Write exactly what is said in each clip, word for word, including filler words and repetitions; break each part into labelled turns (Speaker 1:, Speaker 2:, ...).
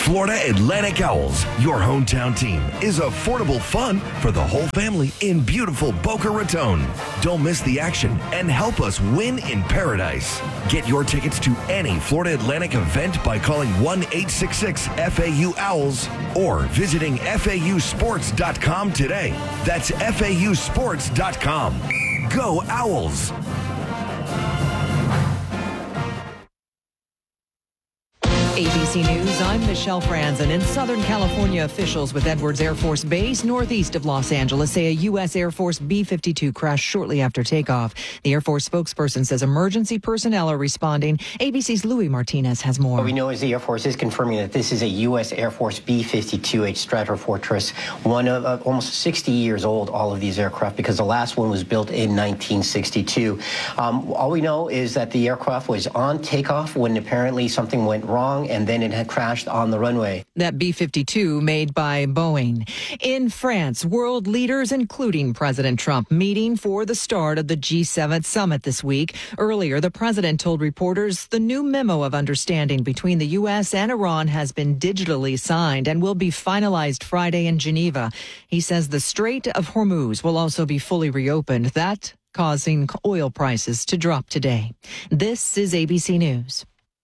Speaker 1: Florida Atlantic Owls, your hometown team, is affordable fun for the whole family in beautiful Boca Raton. Don't miss the action and help us win in paradise. Get your tickets to any Florida Atlantic event by calling one eight six six F A U Owls or visiting F A U sports dot com today. That's F A U sports dot com. Go Owls!
Speaker 2: A B C News, I'm Michelle Franzen. In Southern California, officials with Edwards Air Force Base, northeast of Los Angeles, say a U S Air Force B fifty-two crashed shortly after takeoff. The Air Force spokesperson says emergency personnel are responding. A B C's Louis Martinez has more.
Speaker 3: What we know is the Air Force is confirming that this is a U S Air Force B fifty-two H Stratofortress, one of uh, almost sixty years old, all of these aircraft, because the last one was built in nineteen sixty-two. Um, all we know is that the aircraft was on takeoff when apparently something went wrong, and then it had crashed on the runway.
Speaker 2: That B fifty-two made by Boeing. In France, world leaders, including President Trump, meeting for the start of the G seven summit this week. Earlier, the president told reporters the new memo of understanding between the U S and Iran has been digitally signed and will be finalized Friday in Geneva. He says the Strait of Hormuz will also be fully reopened. That causing oil prices to drop today. This is A B C News.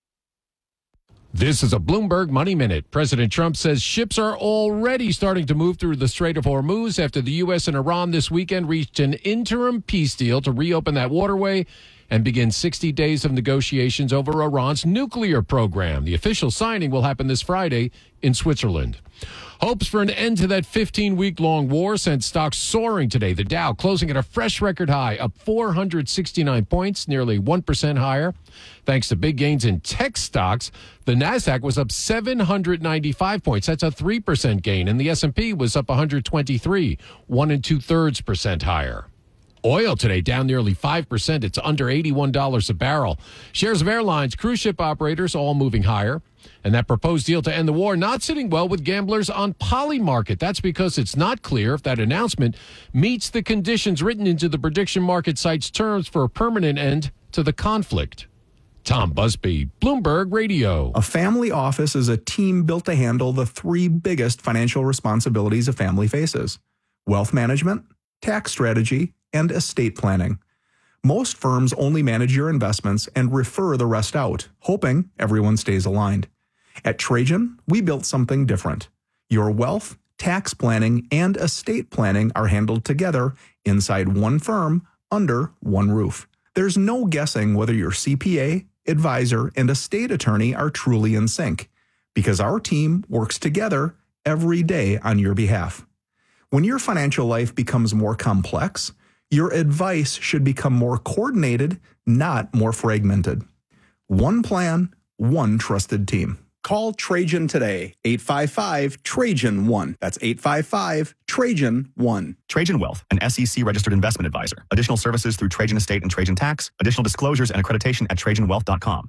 Speaker 4: This is a Bloomberg Money Minute. President Trump says ships are already starting to move through the Strait of Hormuz after the U S and Iran this weekend reached an interim peace deal to reopen that waterway and begin sixty days of negotiations over Iran's nuclear program. The official signing will happen this Friday in Switzerland. Hopes for an end to that fifteen-week-long war sent stocks soaring today. The Dow closing at a fresh record high, up four hundred sixty-nine points, nearly one percent higher. Thanks to big gains in tech stocks, the Nasdaq was up seven hundred ninety-five points. That's a three percent gain. And the S and P was up one hundred twenty-three, one and two-thirds percent higher. Oil today down nearly five percent. It's under eighty-one dollars a barrel. Shares of airlines, cruise ship operators all moving higher. And that proposed deal to end the war not sitting well with gamblers on Polymarket. That's because it's not clear if that announcement meets the conditions written into the prediction market site's terms for a permanent end to the conflict. Tom Busby, Bloomberg Radio.
Speaker 5: A family office is a team built to handle the three biggest financial responsibilities a family faces: wealth management, tax strategy, and estate planning. Most firms only manage your investments and refer the rest out, hoping everyone stays aligned. At Trajan, we built something different. Your wealth, tax planning, and estate planning are handled together inside one firm under one roof. There's no guessing whether your C P A, advisor, and estate attorney are truly in sync, because our team works together every day on your behalf. When your financial life becomes more complex, your advice should become more coordinated, not more fragmented. One plan, one trusted team. Call Trajan today, eight five five, Trajan one. That's eight five five, Trajan one.
Speaker 6: Trajan Wealth, an S E C-registered investment advisor. Additional services through Trajan Estate and Trajan Tax. Additional disclosures and accreditation at trajan wealth dot com.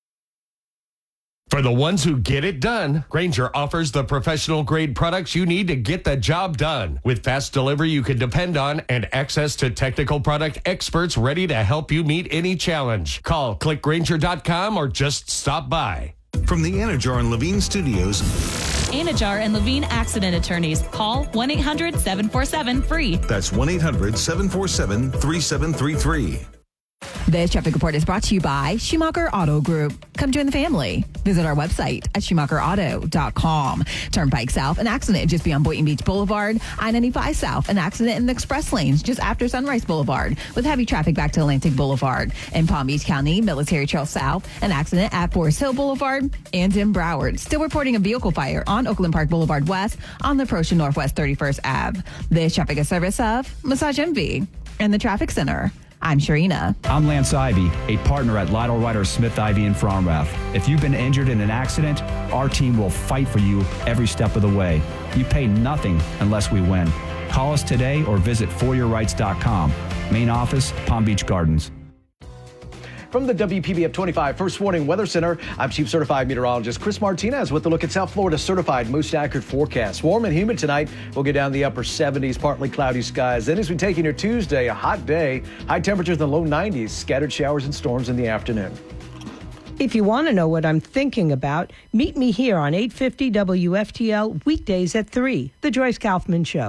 Speaker 7: For the ones who get it done, Grainger offers the professional-grade products you need to get the job done. With fast delivery you can depend on and access to technical product experts ready to help you meet any challenge. Call click grainger dot com or just stop by.
Speaker 8: From the Anajar and Levine Studios.
Speaker 9: Anajar and Levine Accident Attorneys. Call one eight hundred seven four seven free.
Speaker 8: That's one eight hundred seven four seven three seven three three.
Speaker 10: This traffic report is brought to you by Schumacher Auto Group. Come join the family. Visit our website at schumacher auto dot com. Turnpike South, an accident just beyond Boynton Beach Boulevard. I ninety-five South, an accident in the express lanes just after Sunrise Boulevard with heavy traffic back to Atlantic Boulevard. In Palm Beach County, Military Trail South, an accident at Forest Hill Boulevard. And in Broward, still reporting a vehicle fire on Oakland Park Boulevard West on the approach to Northwest thirty-first Avenue. This traffic is service of Massage Envy and the Traffic Center. I'm Sharina.
Speaker 11: I'm Lance Ivy, a partner at Lytle Ryder Smith Ivy in Fromrath. If you've been injured in an accident, our team will fight for you every step of the way. You pay nothing unless we win. Call us today or visit for your rights dot com. Main office, Palm Beach Gardens.
Speaker 12: From the W P B F twenty-five First Warning Weather Center, I'm Chief Certified Meteorologist Chris Martinez with a look at South Florida's certified most accurate forecast. Warm and humid tonight. We'll get down the upper seventies, partly cloudy skies. Then as we take into Tuesday, a hot day. High temperatures in the low nineties, scattered showers and storms in the afternoon.
Speaker 13: If you want to know what I'm thinking about, meet me here on eight fifty W F T L weekdays at three, The Joyce Kaufman Show.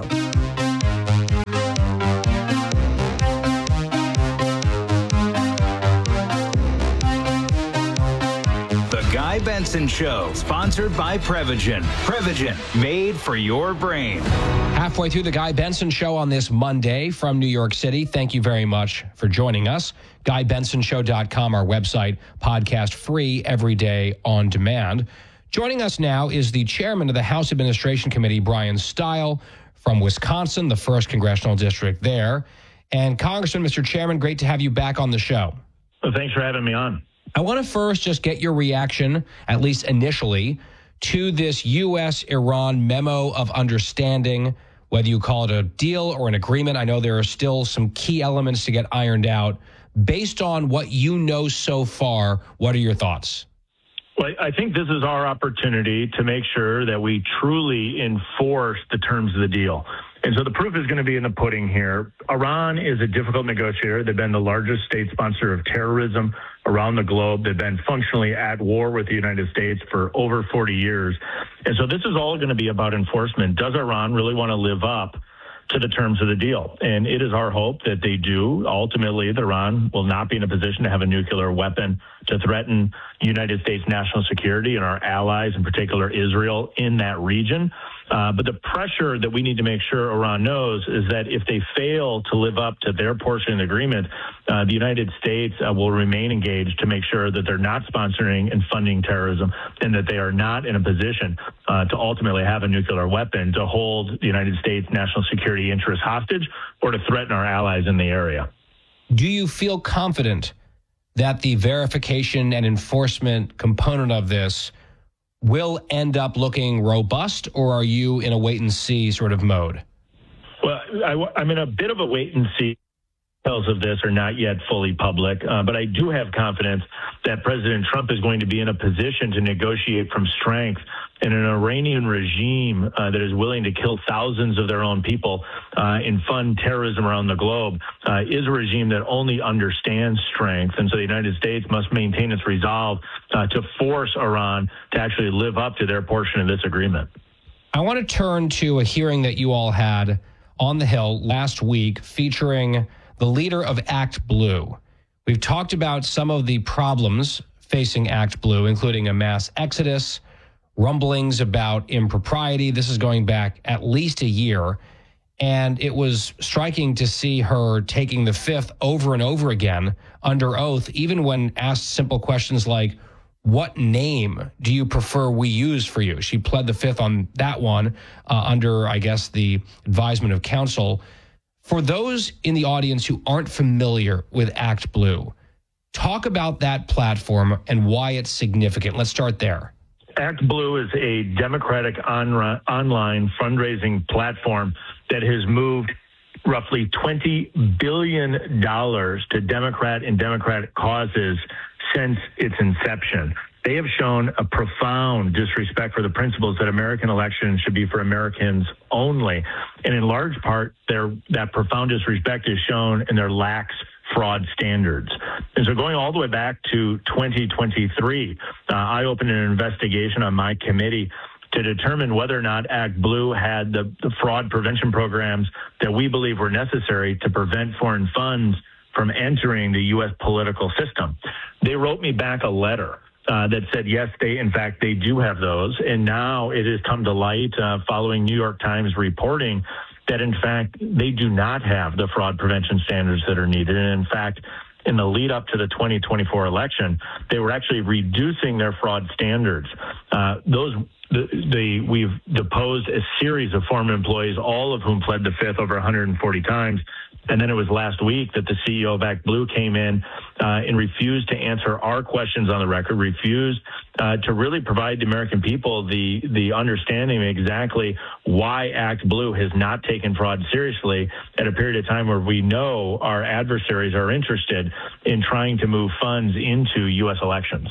Speaker 14: The Guy Benson Show, sponsored by Prevagen. Prevagen, made for your brain.
Speaker 15: Halfway through the Guy Benson Show on this Monday from New York City. Thank you very much for joining us. guy benson show dot com, our website, podcast free every day on demand. Joining us now is the chairman of the House Administration Committee, Brian Steil, from Wisconsin, the first congressional district there. And Congressman, Mister Chairman, great to have you back on the show.
Speaker 16: Well, thanks for having me on.
Speaker 15: I want to first just get your reaction, at least initially, to this U S Iran memo of understanding, whether you call it a deal or an agreement. I know there are still some key elements to get ironed out. Based on what you know so far, what are your thoughts?
Speaker 16: Well, I think this is our opportunity to make sure that we truly enforce the terms of the deal. And so the proof is going to be in the pudding here. Iran is a difficult negotiator. They've been the largest state sponsor of terrorism around the globe. They've been functionally at war with the United States for over forty years. And so this is all going to be about enforcement. Does Iran really want to live up to the terms of the deal? And it is our hope that they do. Ultimately, Iran will not be in a position to have a nuclear weapon to threaten United States national security and our allies, in particular Israel, in that region. Uh, but the pressure that we need to make sure Iran knows is that if they fail to live up to their portion of the agreement, uh, the United States uh, will remain engaged to make sure that they're not sponsoring and funding terrorism and that they are not in a position uh, to ultimately have a nuclear weapon to hold the United States national security interests hostage or to threaten our allies in the area.
Speaker 15: Do you feel confident that the verification and enforcement component of this will end up looking robust, or are you in a wait-and-see sort of mode?
Speaker 16: Well, I, I'm in a bit of a wait-and-see. Details of this are not yet fully public, uh, but I do have confidence that President Trump is going to be in a position to negotiate from strength. And an Iranian regime uh, that is willing to kill thousands of their own people uh, and fund terrorism around the globe uh, is a regime that only understands strength. And so the United States must maintain its resolve uh, to force Iran to actually live up to their portion of this agreement.
Speaker 15: I want to turn to a hearing that you all had on the Hill last week featuring the leader of Act Blue. We've talked about some of the problems facing Act Blue, including a mass exodus, rumblings about impropriety. This is going back at least a year. And it was striking to see her taking the fifth over and over again under oath, even when asked simple questions like, what name do you prefer we use for you? She pled the fifth on that one uh, under, I guess, the advisement of counsel. For those in the audience who aren't familiar with Act Blue, talk about that platform and why it's significant. Let's start there.
Speaker 16: Act Blue is a Democratic on- online fundraising platform that has moved roughly twenty billion dollars to Democrat and Democratic causes since its inception. They have shown a profound disrespect for the principles that American elections should be for Americans only. And in large part, their, that profound disrespect is shown in their lax fraud standards. And so going all the way back to twenty twenty-three, uh, I opened an investigation on my committee to determine whether or not Act Blue had the, the fraud prevention programs that we believe were necessary to prevent foreign funds from entering the U S political system. They wrote me back a letter Uh, that said, yes, they, in fact, they do have those. And now it has come to light uh, following New York Times reporting that, in fact, they do not have the fraud prevention standards that are needed. And in fact, in the lead up to the twenty twenty-four election, they were actually reducing their fraud standards. Uh, those the, the, we've deposed a series of former employees, all of whom pled the fifth over one hundred forty times. And then it was last week that the C E O of Act Blue came in uh, and refused to answer our questions on the record, refused uh, to really provide the American people the the understanding of exactly why Act Blue has not taken fraud seriously at a period of time where we know our adversaries are interested in trying to move funds into U S elections.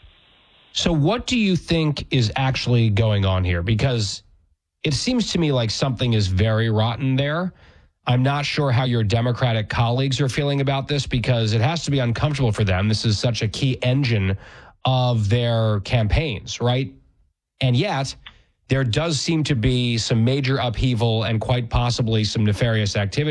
Speaker 15: So what do you think is actually going on here? Because it seems to me like something is very rotten there. I'm not sure how your Democratic colleagues are feeling about this because it has to be uncomfortable for them. This is such a key engine of their campaigns, right? And yet, there does seem to be some major upheaval and quite possibly some nefarious activity.